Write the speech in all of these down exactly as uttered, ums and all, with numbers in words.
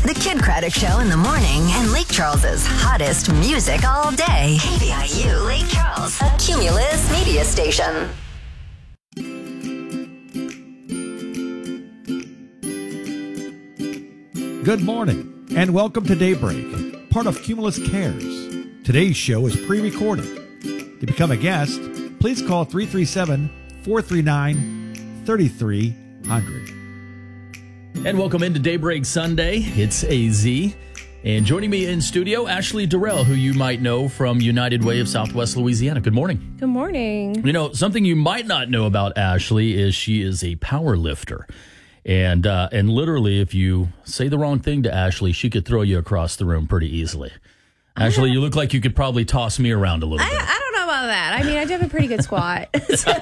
The Kid Craddock Show in the morning and Lake Charles's hottest music all day. K B I U Lake Charles, a Cumulus media station. Good morning and welcome to Daybreak, part of Cumulus Cares. Today's show is pre-recorded. To become a guest, please call three three seven, four three nine, three three zero zero. And welcome into Daybreak Sunday. It's A Z. And joining me in studio, Ashley Durrell, who you might know from United Way of Southwest Louisiana. Good morning. Good morning. You know, something you might not know about Ashley is she is a power lifter. And, uh, and literally, if you say the wrong thing to Ashley, she could throw you across the room pretty easily. Ashley, you look like you could probably toss me around a little I, bit. I don't know about that. I mean, I do have a pretty good squat. So.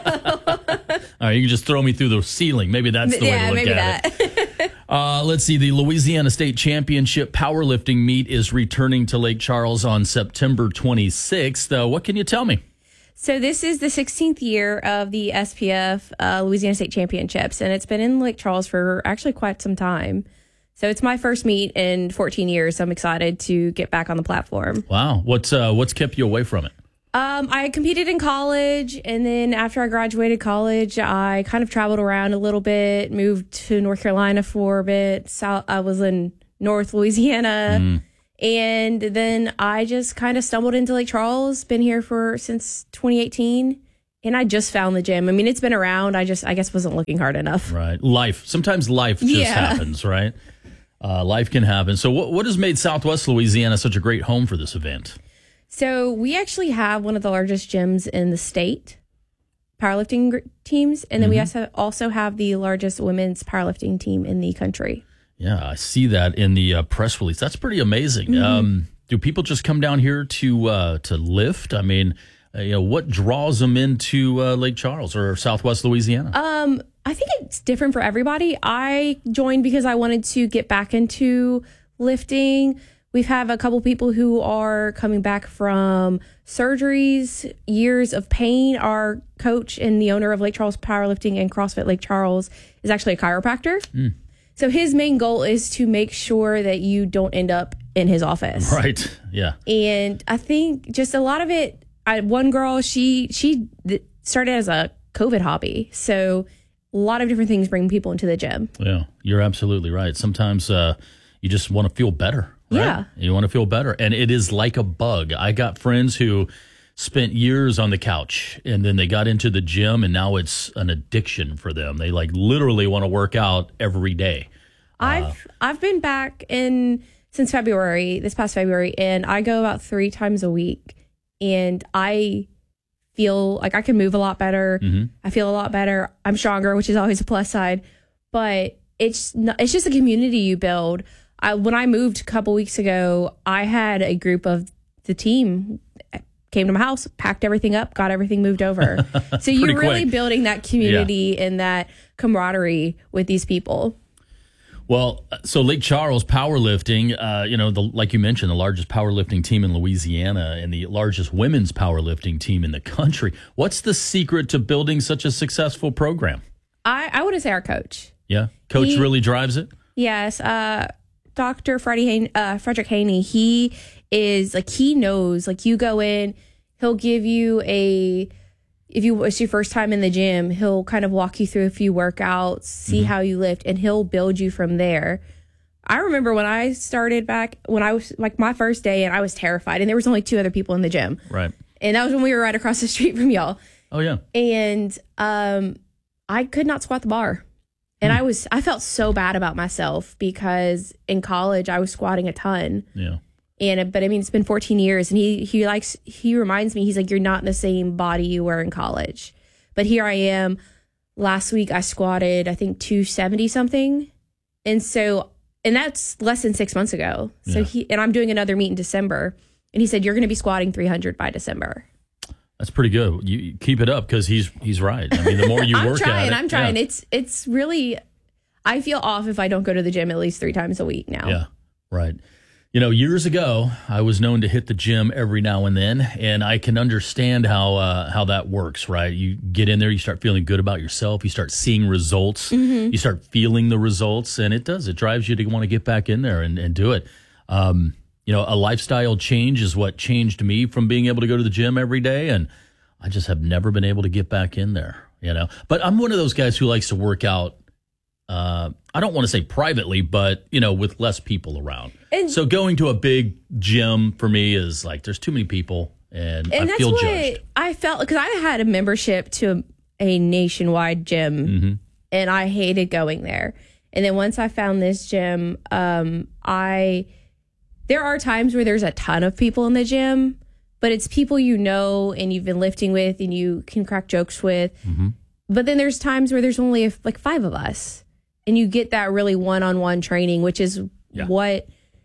All right, you can just throw me through the ceiling. Maybe that's the yeah, way to look maybe at that. it. uh, let's see. The Louisiana State Championship powerlifting meet is returning to Lake Charles on September twenty-sixth. Uh, what can you tell me? So this is the sixteenth year of the S P F uh, Louisiana State Championships, and it's been in Lake Charles for actually quite some time. So it's my first meet in fourteen years. So I'm excited to get back on the platform. Wow. What's uh, what's kept you away from it? Um, I competed in college, and then after I graduated college, I kind of traveled around a little bit, moved to North Carolina for a bit. South, I was in North Louisiana, mm. and then I just kind of stumbled into Lake Charles. Been here for since twenty eighteen. And I just found the gym. I mean, it's been around. I just, I guess, wasn't looking hard enough. Right. Life. Sometimes life just yeah. happens, right? Uh, life can happen. So what, what has made Southwest Louisiana such a great home for this event? So we actually have one of the largest gyms in the state, powerlifting gr- teams. And then mm-hmm. we also, also have the largest women's powerlifting team in the country. Yeah, I see that in the uh, press release. That's pretty amazing. Mm-hmm. Um, do people just come down here to uh, to lift? I mean... Uh, you know, what draws them into uh, Lake Charles or Southwest Louisiana? Um, I think it's different for everybody. I joined because I wanted to get back into lifting. We've have a couple people who are coming back from surgeries, years of pain. Our coach and the owner of Lake Charles Powerlifting and CrossFit Lake Charles is actually a chiropractor. Mm. So his main goal is to make sure that you don't end up in his office. Right. Yeah. And I think just a lot of it, I, one girl, she she started as a COVID hobby. So a lot of different things bring people into the gym. Yeah, you're absolutely right. Sometimes uh, you just want to feel better. Right? Yeah. You want to feel better. And it is like a bug. I got friends who spent years on the couch and then they got into the gym and now it's an addiction for them. They like literally want to work out every day. I've uh, I've been back in since February, this past February, and I go about three times a week. And I feel like I can move a lot better. Mm-hmm. I feel a lot better. I'm stronger, which is always a plus side. But it's not, it's just a community you build. I, when I moved a couple weeks ago, I had a group of the team came to my house, packed everything up, got everything moved over. So you're really quick. building that community yeah. and that camaraderie with these people. Well, so Lake Charles powerlifting, uh, you know, the, like you mentioned, the largest powerlifting team in Louisiana and the largest women's powerlifting team in the country. What's the secret to building such a successful program? I, I want to say our coach. Yeah, coach he, really drives it. Yes, uh, Doctor Freddie Hayne, uh, Frederick Haney. He is like he knows. Like you go in, he'll give you a. If you it's your first time in the gym, he'll kind of walk you through a few workouts, see mm-hmm. how you lift, and he'll build you from there. I remember when I started back, when I was like my first day, and I was terrified, and there was only two other people in the gym. Right. And that was when we were right across the street from y'all. Oh, yeah. And um, I could not squat the bar. And mm. I was, I felt so bad about myself because in college I was squatting a ton. Yeah. And, but I mean, it's been fourteen years and he, he likes, he reminds me, he's like, you're not in the same body you were in college. But here I am. Last week I squatted, I think two seventy something. And so, and that's less than six months ago. So yeah. he, and I'm doing another meet in December. And he said, you're going to be squatting three hundred by December. That's pretty good. You, you keep it up because he's, he's right. I mean, the more you I'm work trying, at it. I'm trying. Yeah. It's, it's really, I feel off if I don't go to the gym at least three times a week now. Yeah. Right. You know, years ago, I was known to hit the gym every now and then, and I can understand how uh, how that works, right? You get in there, you start feeling good about yourself, you start seeing results, mm-hmm. you start feeling the results, and it does. It drives you to want to get back in there and, and do it. Um, you know, a lifestyle change is what changed me from being able to go to the gym every day, and I just have never been able to get back in there, you know. But I'm one of those guys who likes to work out, uh, I don't want to say privately, but, you know, with less people around. And so going to a big gym for me is like there's too many people, and, and I that's feel what judged. I felt because I had a membership to a, a nationwide gym, mm-hmm. and I hated going there. And then once I found this gym, um, I there are times where there's a ton of people in the gym, but it's people you know and you've been lifting with and you can crack jokes with. Mm-hmm. But then there's times where there's only like five of us, and you get that really one-on-one training, which is yeah. what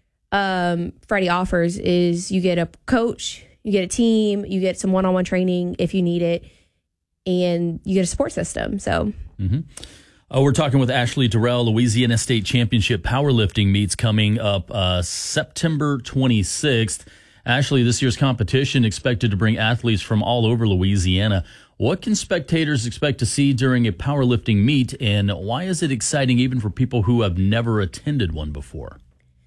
um, Freddie offers. Is you get a coach, you get a team, you get some one-on-one training if you need it, and you get a support system. So. Mm-hmm. Oh, we're talking with Ashley Durrell. Louisiana State Championship powerlifting meets coming up uh, September twenty-sixth. Ashley, this year's competition expected to bring athletes from all over Louisiana. What can spectators expect to see during a powerlifting meet, and why is it exciting even for people who have never attended one before?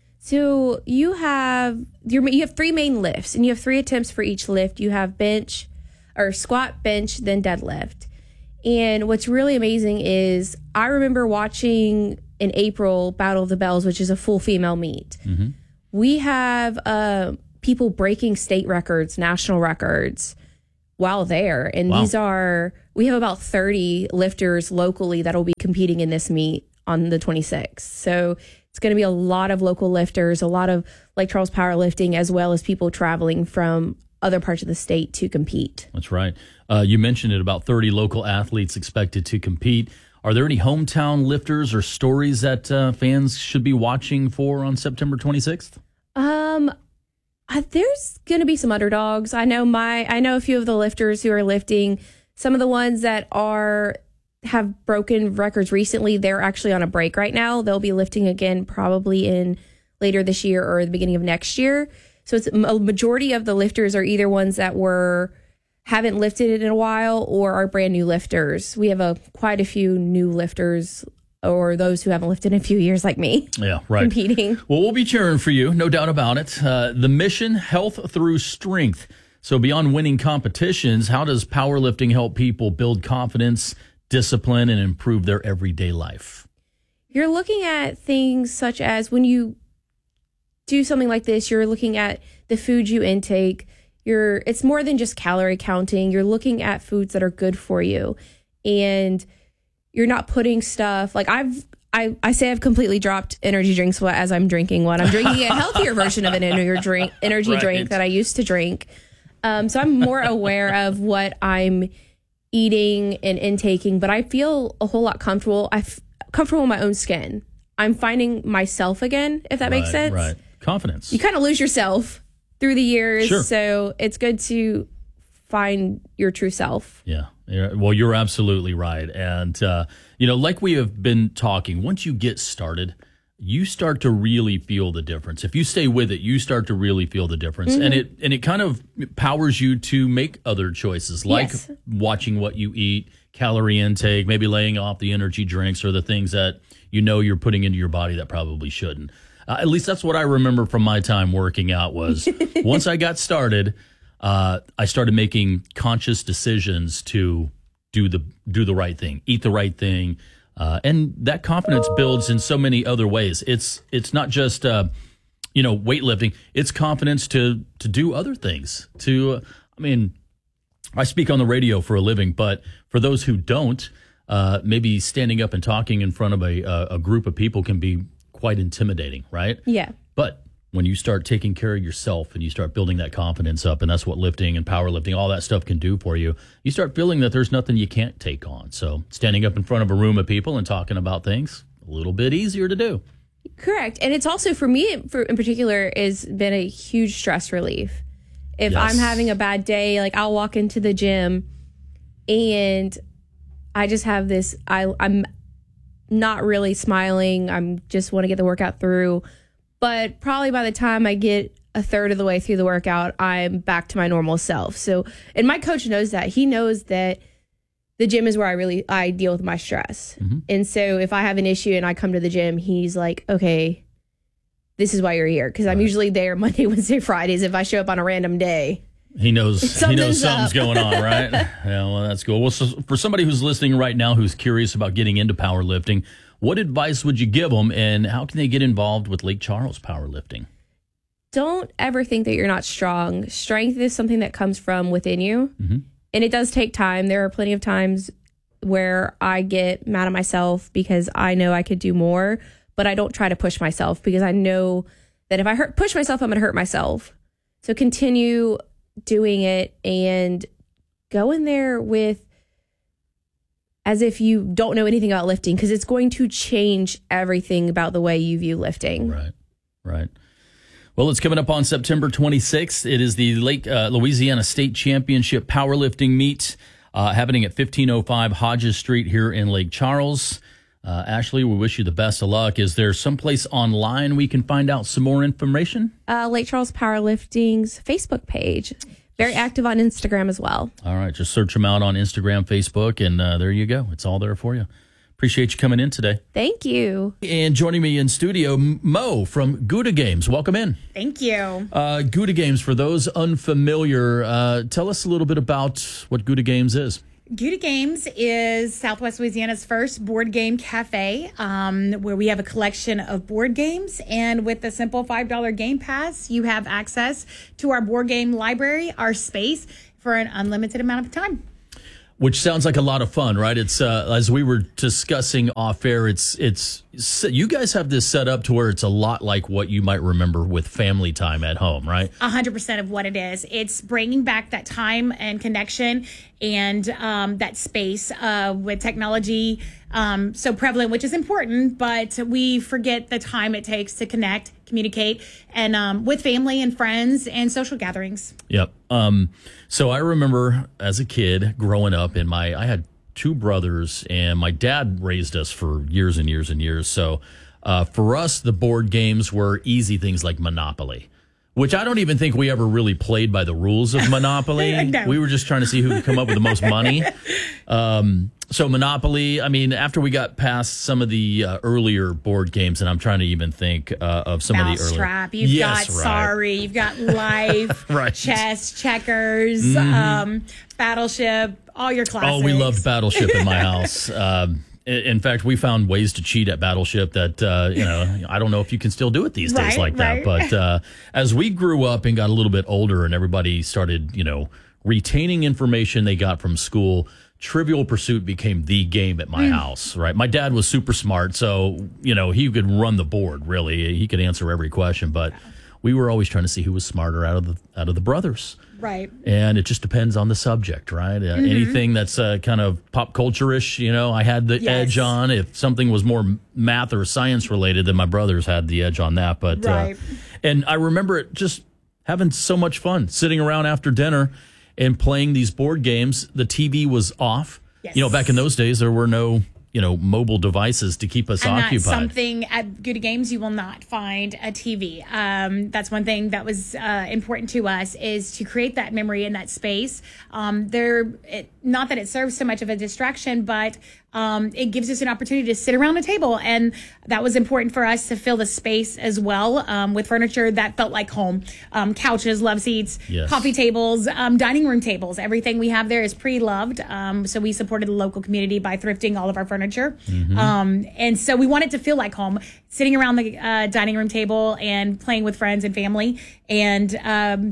So you have your, you have three main lifts, and you have three attempts for each lift. You have bench or squat, bench, then deadlift. And what's really amazing is I remember watching in April Battle of the Bells, which is a full female meet. Mm-hmm. We have uh, people breaking state records, national records while there. And wow. these are, we have about thirty lifters locally that will be competing in this meet on the twenty-sixth. So it's going to be a lot of local lifters, a lot of Lake Charles powerlifting, as well as people traveling from other parts of the state to compete. That's right. Uh, you mentioned it, about thirty local athletes expected to compete. Are there any hometown lifters or stories that uh, fans should be watching for on September twenty-sixth? Um, I, there's going to be some underdogs. I know my, I know a few of the lifters who are lifting. Some of the ones that are have broken records recently, they're actually on a break right now. They'll be lifting again probably in later this year or the beginning of next year. So it's a majority of the lifters are either ones that were haven't lifted it in a while or are brand new lifters. We have a quite a few new lifters, or those who haven't lifted in a few years like me. Yeah, right. Competing. Well, we'll be cheering for you, no doubt about it. Uh, the mission, health through strength. So beyond winning competitions, how does powerlifting help people build confidence, discipline, and improve their everyday life? You're looking at things such as when you do something like this, you're looking at the food you intake. You're, it's more than just calorie counting. You're looking at foods that are good for you, and you're not putting stuff like I've, I, I say I've completely dropped energy drinks as I'm drinking one. I'm drinking a healthier version of an energy drink, energy right. drink that I used to drink. Um, so I'm more aware of what I'm eating and intaking, but I feel a whole lot comfortable. I'm comfortable in my own skin. I'm finding myself again, if that right, makes sense. Right. Confidence. You kind of lose yourself through the years. Sure. So it's good to find your true self. Yeah. yeah. Well, you're absolutely right. And, uh, you know, like we have been talking, once you get started, you start to really feel the difference. If you stay with it, you start to really feel the difference. Mm-hmm. And it and it kind of powers you to make other choices, like yes. watching what you eat, calorie intake, maybe laying off the energy drinks or the things that you know you're putting into your body that probably shouldn't. Uh, at least that's what I remember from my time working out was once I got started, uh, I started making conscious decisions to do the do the right thing, eat the right thing. Uh, and that confidence builds in so many other ways. It's it's not just, uh, you know, weightlifting. It's confidence to to do other things. To, uh, I mean, I speak on the radio for a living, but for those who don't, uh, maybe standing up and talking in front of a, a, a group of people can be quite intimidating, right? Yeah. But when you start taking care of yourself and you start building that confidence up, and that's what lifting and powerlifting, all that stuff can do for you, you start feeling that there's nothing you can't take on. So standing up in front of a room of people and talking about things, a little bit easier to do. Correct. And it's also, for me for, in particular, has been a huge stress relief. If yes. I'm having a bad day, like I'll walk into the gym and I just have this, I, I'm not really smiling. I'm just want to get the workout through. but probably by the time I get a third of the way through the workout, I'm back to my normal self. So, and my coach knows that. He knows that the gym is where I really, I deal with my stress. Mm-hmm. And so if I have an issue and I come to the gym, he's like, okay, this is why you're here. Because I'm usually there Monday, Wednesday, Fridays if I show up on a random day. He knows he knows something's up. going on, right? Yeah, well, that's cool. Well, so for somebody who's listening right now who's curious about getting into powerlifting, what advice would you give them, and how can they get involved with Lake Charles Powerlifting? Don't ever think that you're not strong. Strength is something that comes from within you, mm-hmm. and it does take time. There are plenty of times where I get mad at myself because I know I could do more, but I don't try to push myself because I know that if I hurt, push myself, I'm going to hurt myself. So continue doing it and go in there with as if you don't know anything about lifting, because it's going to change everything about the way you view lifting. Right, right. Well, it's coming up on September twenty-sixth. It is the Lake uh, Louisiana State Championship Powerlifting Meet uh, happening at fifteen oh five Hodges Street here in Lake Charles. Uh, Ashley, we wish you the best of luck. Is there someplace online we can find out some more information? Uh, Lake Charles Powerlifting's Facebook page. Very active on Instagram as well. All right. Just search them out on Instagram, Facebook, and uh, there you go. It's all there for you. Appreciate you coming in today. Thank you. And joining me in studio, Mo from Gouda Games. Welcome in. Thank you. Uh, Gouda Games, for those unfamiliar, uh, tell us a little bit about what Gouda Games is. Gouda Games is Southwest Louisiana's first board game cafe, um, where we have a collection of board games. And with the simple five dollar Game Pass, you have access to our board game library, our space, for an unlimited amount of time. Which sounds like a lot of fun, right? It's uh, as we were discussing off air. It's it's you guys have this set up to where it's a lot like what you might remember with family time at home, right? A hundred percent of what it is. It's bringing back that time and connection and um, that space uh, with technology um, so prevalent, which is important. But we forget the time it takes to connect, communicate, and um, with family and friends and social gatherings. Yep. Um, so I remember as a kid growing up, in my I had two brothers, and my dad raised us for years and years and years. So uh, for us, the board games were easy things like Monopoly, which I don't even think we ever really played by the rules of Monopoly. No. We were just trying to see who could come up with the most money. Um, so Monopoly, I mean, after we got past some of the uh, earlier board games, and I'm trying to even think uh, of some Mousetrap, of the earlier. Mousetrap, you've yes, got right. Sorry, you've got Life, right. Chess, Checkers, Mm-hmm. um, Battleship, all your classics. Oh, we loved Battleship in my house. Um, in fact, we found ways to cheat at Battleship that, uh, you know, I don't know if you can still do it these days right, like that. right. But uh, as we grew up and got a little bit older and everybody started, you know, retaining information they got from school, Trivial Pursuit became the game at my mm. house, right? My dad was super smart, so, you know, he could run the board, really. He could answer every question, but we were always trying to see who was smarter out of the out of the brothers. Right. And it just depends on the subject, right? Uh, mm-hmm. Anything that's uh, kind of pop culture-ish, you know, I had the yes. edge on. If something was more math or science related, then my brothers had the edge on that. But right. uh, and I remember it just having so much fun sitting around after dinner and playing these board games. The T V was off. Yes. You know, back in those days, there were no, you know, mobile devices to keep us and occupied. That's something at Gouda Games you will not find a T V. Um, that's one thing that was uh, important to us, is to create that memory in that space. Um, there, it, not that it serves so much of a distraction, but um, it gives us an opportunity to sit around a table, and that was important for us to fill the space as well um, with furniture that felt like home. Um, couches, love seats, yes. coffee tables, um, dining room tables. Everything we have there is pre-loved. Um, so we supported the local community by thrifting all of our furniture. Mm-hmm. Um, and so we want it to feel like home, sitting around the uh, dining room table and playing with friends and family, and um,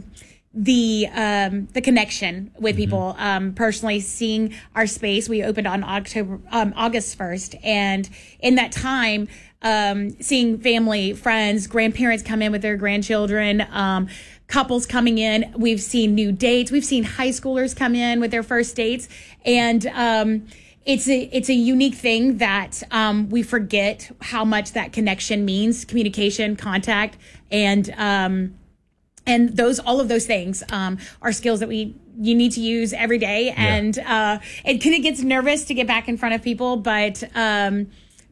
the um, the connection with mm-hmm. people. Um, personally, seeing our space, we opened on October um, August first, and in that time, um, seeing family, friends, grandparents come in with their grandchildren. Um, couples coming in. We've seen new dates. We've seen high schoolers come in with their first dates, and um, It's a it's a unique thing that um, we forget how much that connection means, communication, contact, and um, and those all of those things um, are skills that we you need to use every day. And yeah. uh, it kind of gets nervous to get back in front of people, but um,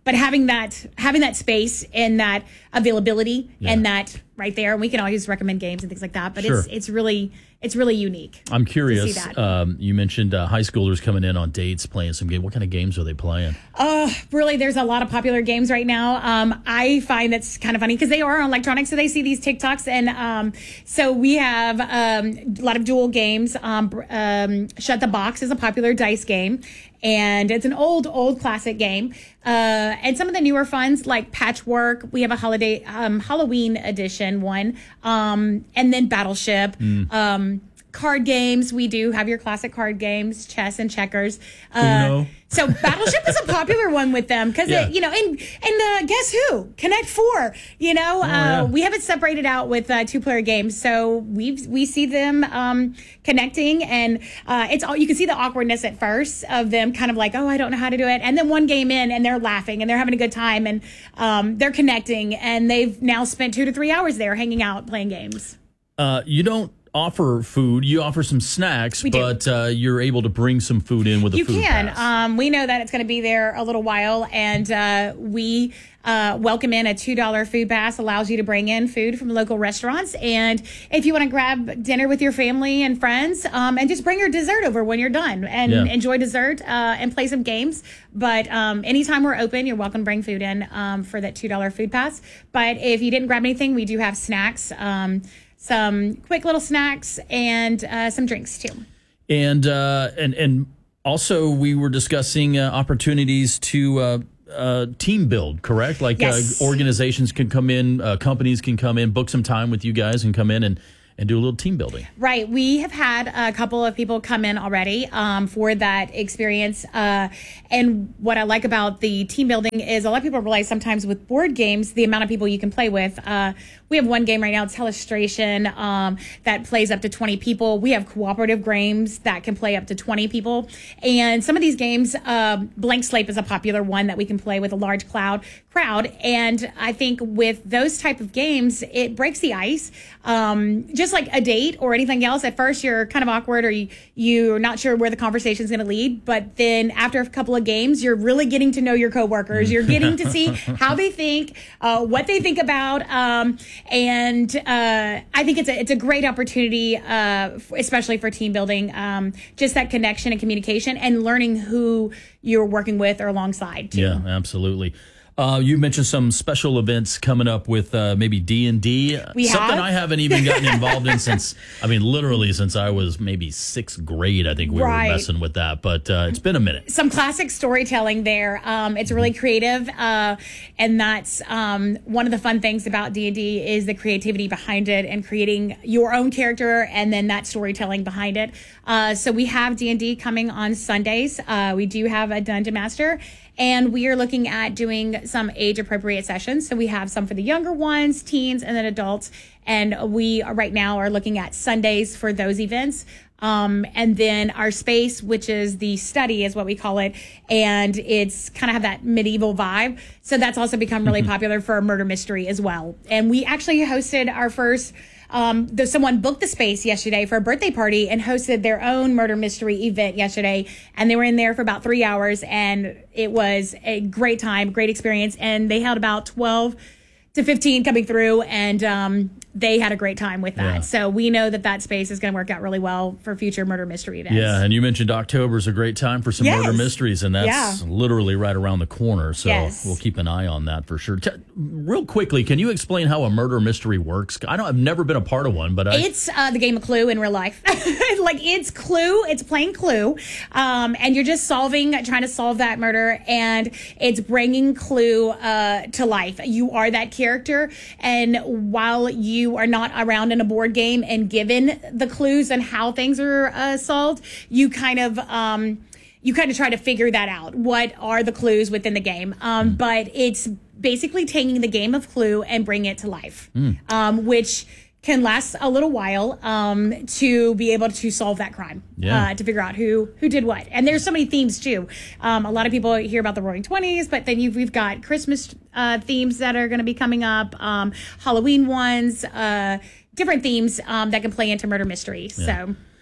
but having that having that space and that availability Yeah. and that right there, and we can always recommend games and things like that. But Sure. it's it's really it's really unique. I'm to curious. see that. Um, you mentioned uh, high schoolers coming in on dates, playing some game. What kind of games are they playing? Uh, really, there's a lot of popular games right now. Um, I find that's kind of funny because they are on electronics, so they see these TikToks, and um, so we have um, a lot of dual games. Um, br- um, Shut the Box is a popular dice game, and it's an old, old classic game. Uh, and some of the newer funds like Patchwork. We have a holiday um, Halloween edition one, um, and then Battleship. Um, Card games, we do have your classic card games, chess and checkers. Uh, Uno. So Battleship is a popular one with them because Yeah. you know, and and uh, guess who? Connect Four. You know, uh, yeah. we have it separated out with uh, two player games, so we we see them um, connecting, and uh, it's all you can see the awkwardness at first of them, kind of like, oh, I don't know how to do it, and then one game in, and they're laughing and they're having a good time, and um, they're connecting, and they've now spent two to three hours there hanging out playing games. Uh, you don't offer food. You offer some snacks, We do. but uh, you're able to bring some food in with a You food can. pass. Um, we know that it's going to be there a little while, and uh, we uh, welcome in a two dollar food pass, allows you to bring in food from local restaurants. And if you want to grab dinner with your family and friends, um, and just bring your dessert over when you're done and Yeah. enjoy dessert uh, and play some games. But um, anytime we're open, you're welcome to bring food in um, for that two dollar food pass. But if you didn't grab anything, we do have snacks. Um, some quick little snacks and uh, some drinks too. And uh, and and also we were discussing uh, opportunities to uh, uh, team build, correct? Like Yes. uh, organizations can come in, uh, companies can come in, book some time with you guys, and come in and, and do a little team building. Right. We have had a couple of people come in already um, for that experience. Uh, and what I like about the team building is a lot of people realize sometimes with board games, the amount of people you can play with. Uh, we have one game right now, it's Illustration, um, that plays up to twenty people. We have cooperative games that can play up to twenty people. And some of these games, uh, Blank Slate is a popular one that we can play with a large cloud crowd. And I think with those type of games, it breaks the ice. Um, just like a date or anything else, at first you're kind of awkward or you, you're not sure where the conversation is going to lead. But then after a couple of games, you're really getting to know your coworkers. You're getting to see how they think, uh, what they think about. Um, and uh, I think it's a, it's a great opportunity, uh, especially for team building, um, just that connection and communication and learning who you're working with or alongside too. Yeah, absolutely. Uh, you mentioned some special events coming up with uh, maybe D and D. We Something have. I haven't even gotten involved in since, I mean, literally since I was maybe sixth grade, I think we Right. were messing with that. But uh, it's been a minute. Some classic storytelling there. Um, it's really creative, uh, and that's um, one of the fun things about D and D is the creativity behind it and creating your own character and then that storytelling behind it. Uh, so we have D and D coming on Sundays. Uh, we do have a Dungeon Master. And we are looking at doing some age appropriate sessions. So we have some for the younger ones, teens, and then adults. And we are, right now are looking at Sundays for those events. Um, and then our space, which is the study is what we call it. And it's kind of have that medieval vibe. So that's also become really popular for murder mystery as well. And we actually hosted our first Um, there's someone booked the space yesterday for a birthday party and hosted their own murder mystery event yesterday. And they were in there for about three hours and it was a great time, great experience. And they had about twelve to fifteen coming through and, um, they had a great time with that. Yeah. So we know that that space is going to work out really well for future murder mystery events. Yeah, and you mentioned October is a great time for some Yes. murder mysteries, and that's Yeah. literally right around the corner. So Yes. we'll keep an eye on that for sure. T- real quickly, can you explain how a murder mystery works? I don't. I've never been a part of one, but I, It's uh, the game of Clue in real life. Like it's Clue, it's playing Clue, um, and you're just solving, trying to solve that murder, and it's bringing Clue uh, to life. You are that character, and while you are not around in a board game and given the clues and how things are uh, solved, you kind of. Um, You kind of try to figure that out. What are the clues within the game? Um, Mm. But it's basically taking the game of Clue and bringing it to life, Mm. um, which can last a little while um, to be able to solve that crime, Yeah. uh, to figure out who who did what. And there's so many themes too. Um, a lot of people hear about the Roaring Twenties, but then you've, we've got Christmas uh, themes that are going to be coming up, um, Halloween ones, uh, different themes um, that can play into murder mystery. So.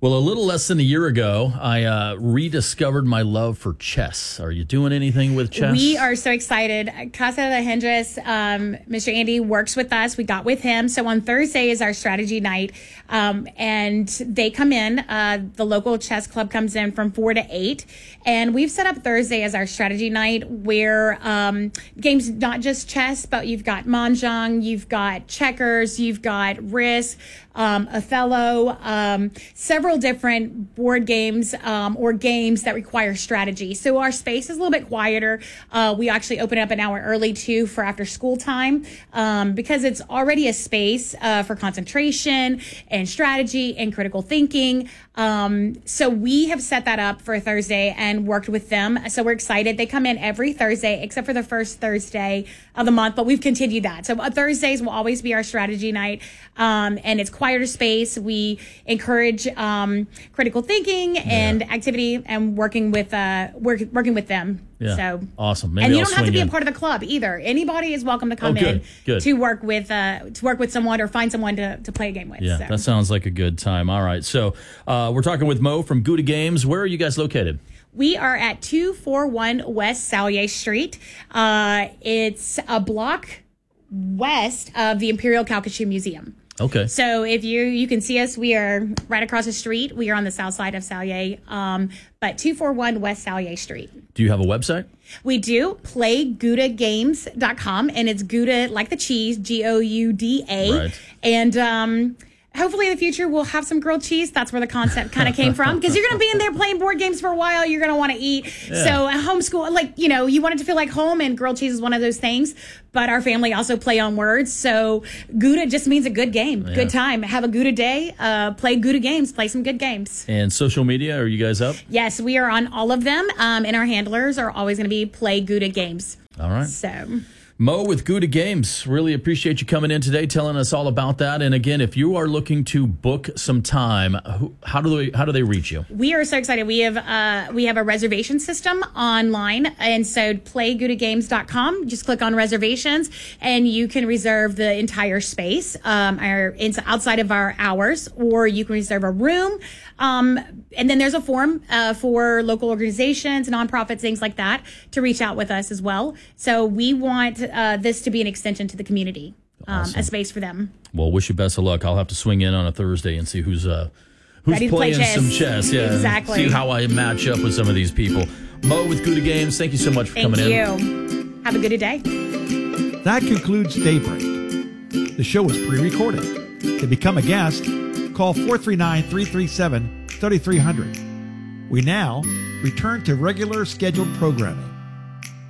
Well, a little less than a year ago, I uh, rediscovered my love for chess. Are you doing anything with chess? We are so excited. Casa de Hendrix, um, Mister Andy works with us. We got with him. So on Thursday is our strategy night. Um, and they come in, uh, the local chess club comes in from four to eight. And we've set up Thursday as our strategy night where um, games, not just chess, but you've got Mahjong, you've got checkers, you've got Risk, um, Othello, um, several different board games um, or games that require strategy. So our space is a little bit quieter. Uh, we actually open up an hour early too for after school time um, because it's already a space uh, for concentration and strategy and critical thinking. Um, so we have set that up for Thursday and worked with them. So we're excited. They come in every Thursday except for the first Thursday of the month, but we've continued that. So Thursdays will always be our strategy night. Um, and it's quieter space. We encourage um, critical thinking and yeah. activity and working with uh, work, working with them. Yeah. So awesome. Maybe and you I'll don't have to be in. a part of the club either. Anybody is welcome to come oh, good, in good. to work with uh, to work with someone or find someone to, to play a game with. Yeah, so. that sounds like a good time. All right. So uh, we're talking with Mo from Gouda Games. Where are you guys located? We are at two forty-one West Sallier Street. Uh, it's a block west of the Imperial Calcasieu Museum. Okay. So if you you can see us, we are right across the street. We are on the south side of Sallier, um, but two forty-one West Sallier Street. Do you have a website? We do, play gouda games dot com, and it's Gouda like the cheese, G O U D A. Right. And um, hopefully in the future we'll have some grilled cheese. That's where the concept kind of came from, because you're going to be in there playing board games for a while. You're going to want to eat. Yeah. So at homeschool, like, you know, you want it to feel like home, and grilled cheese is one of those things. But our family also play on words. So Gouda just means a good game, Yeah. good time. Have a Gouda day, uh, play Gouda games, play some good games. And social media, are you guys up? Yes, we are on all of them. Um, and our handlers are always going to be play Gouda games. All right. So Mo with Gouda Games, really appreciate you coming in today, telling us all about that. And again, if you are looking to book some time, who, how do they how do they reach you? we are so excited. We have uh, we have a reservation system online, and so play gouda games dot com. Just click on reservations, and you can reserve the entire space, um, our it's outside of our hours, or you can reserve a room. Um, and then there's a form uh, for local organizations, nonprofits, things like that, to reach out with us as well. So we want uh, this to be an extension to the community, um, Awesome. a space for them. Well, wish you best of luck. I'll have to swing in on a Thursday and see who's uh who's Ready to play playing chess. some chess. Yeah, Exactly. See how I match up with some of these people. Mo with Gouda Games, thank you so much for Thank coming you. in. Have a good day. That concludes Daybreak. The show is pre-recorded. To become a guest, call four three nine, three three seven, three three zero zero. We now return to regular scheduled programming.